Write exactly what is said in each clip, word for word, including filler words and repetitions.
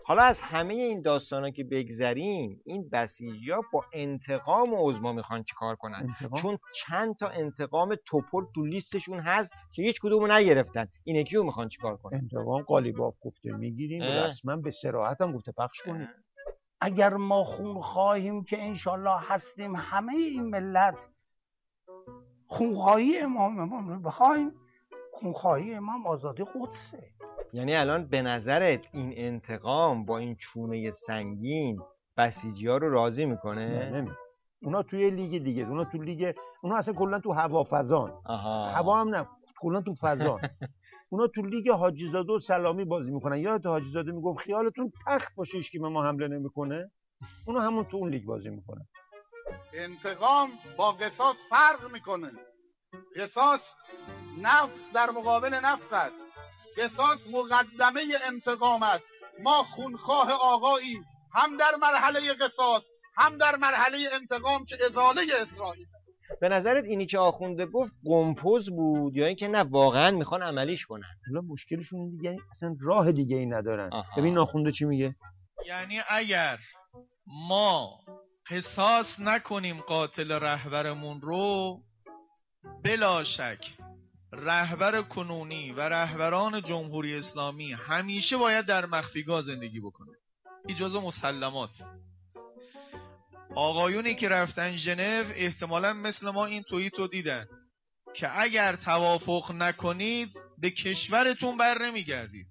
حالا از همه این داستانا که بگذریم، این بسیجی‌ها با انتقام عظما میخوان چیکار کنن؟ انتقام؟ چون چند تا انتقام توپل تو لیستشون هست که هیچ کدومو نگرفتن. این یکیو میخوان چیکار کنن؟ انتقام قالیباف گفته میگیریم، رسما به صراحت هم گفته پخش کنیم. اگر ما خون خواهیم که انشالله هستیم، همه این ملت خونخواهی اماممون رو بخوایم. خونخواهی امام آزادی قدسه. یعنی الان به نظرت این انتقام با این چونه سنگین بسیجی‌ها رو راضی میکنه؟ نه نمی. اونا توی لیگ دیگه، اونا تو لیگ، اونا اصلا کلا تو هوا فضان. هوا هم نه، کلا تو فضان. اونا تو لیگ حاجی زاده و سلامی بازی میکنن. یادت حاجی زاده میگفت خیالتون تخت باشه هیچ کی به ما حمله نمیکنه؟ اونا همون تو اون لیگ بازی میکنن. انتقام با قصاص فرق میکنه. قصاص نفس در مقابل نفس است. قصاص مقدمه انتقام است. ما خونخواه آقاییم، هم در مرحله قصاص هم در مرحله انتقام که ازاله اسرائیل. به نظرت اینی که آخونده گفت قمپوز بود یا اینکه نه واقعا میخوان عملیش کنن؟ حالا مشکلشون دیگه اصلا راه دیگه ای ندارن. ببین آخونده چی میگه؟ یعنی اگر ما قصاص نکنیم قاتل رهبرمون رو، بلا شک رهبر کنونی و رهبران جمهوری اسلامی همیشه باید در مخفیگاه زندگی بکنه. اجازه مسلمات. آقایونی که رفتن ژنو احتمالاً مثل ما این توییت رو دیدن که اگر توافق نکنید به کشورتون بر نمیگردید.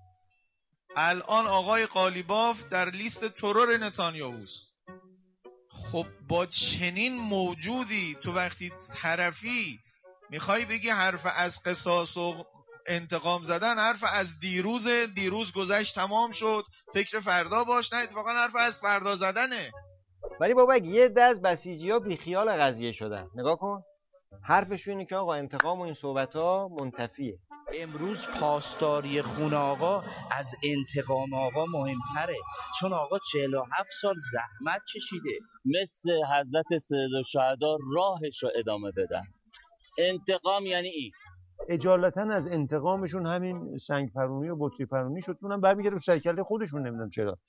الان آقای قالیباف در لیست ترور نتانیاهوست. خب با چنین موجودی تو وقتی طرفی میخوای بگی حرف از قصاص و انتقام زدن، حرف از دیروز دیروز گذشت تمام شد، فکر فردا باش، نه اتفاقا حرف از فردا زدنه. ولی بابا یه دست بسیجی‌ها بیخیال قضیه شدن. نگاه کن حرفشون اینه که آقا انتقام و این صحبت‌ها منتفیه. امروز پاسداری خون آقا از انتقام آقا مهمتره، چون آقا چهل و هفت سال زحمت چشیده. مثل حضرت سیدالشهدا راهش رو ادامه بدن. انتقام یعنی این. اجالتا از انتقامشون همین سنگ پرونی و بطری پرونی شد. اونم برمیگرده به سرکله خودشون، نمیدونم چرا.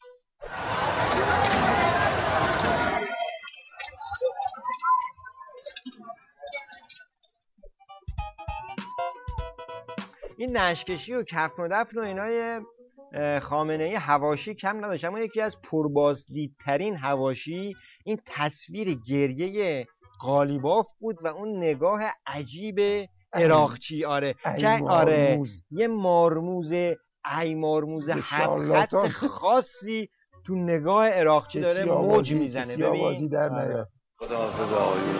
این نشکشی و کفن و دفن و اینای خامنه‌ای حواشی کم نداشت، اما یکی از پربازدیدترین حواشی این تصویر گریه قالیباف بود و اون نگاه عجیب عراقچی. آره که آره یه مارموز ای مارموز هفت خط خاصی تو نگاه عراقچی داره موج میزنه. ببین در نیاد. خداحافظ آقایون.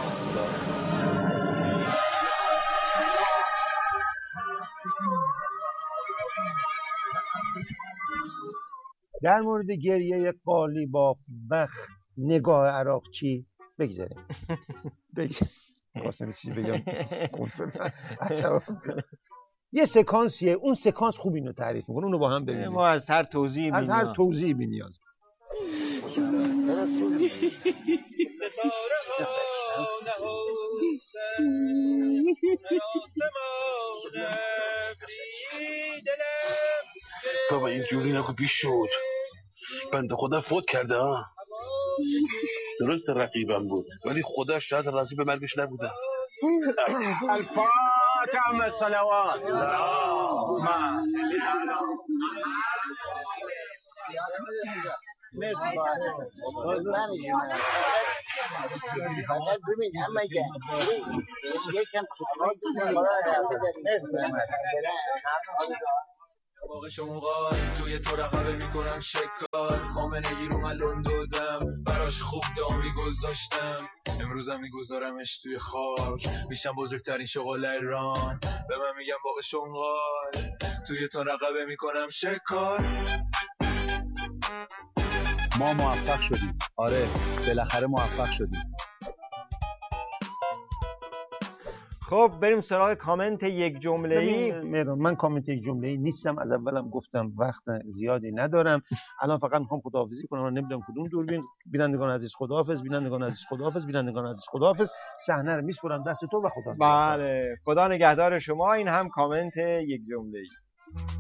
در مورد گریه قالیباف و نگاه عراقچی بگذاریم. بگذاریم. واسه چیزی بگم کنترل یه سکانسیه، اون سکانس خوب اینو تعریف میکنه، اونو با هم ببینیم. ما از هر توضیح از هر توضیح بی نیاز. بابا اینجوری نگو بیش شد. بنده خدا فوت کرده ها. درست رقیبم بود ولی خدا شاید راضی به مرگش نبوده. الفاتحه مع الصلوات. باقی شموغال توی تو رقبه میکنم شکار. خامنه ای رو من لندودم براش خوب دامی گذاشتم، امروزم میگذارمش توی خاک. میشم بزرگترین شغال ایران، به من میگم باقی شموغال توی تو رقبه میکنم شکار. ما موفق شدیم. آره بالاخره موفق شدیم. خب بریم سراغ کامنت یک جمله‌ای. من کامنت یک جمله‌ای نیستم، از اولم گفتم وقت زیادی ندارم. الان فقط میخوام خداحافظی کنم. من نمیدونم کدوم دوربین. بینندگان عزیز خداحافظ، بینندگان عزیز خداحافظ، بینندگان عزیز خداحافظ. صحنه رو میسپرم دست تو و خدا. بله خدا نگهدار شما. این هم کامنت یک جمله‌ای.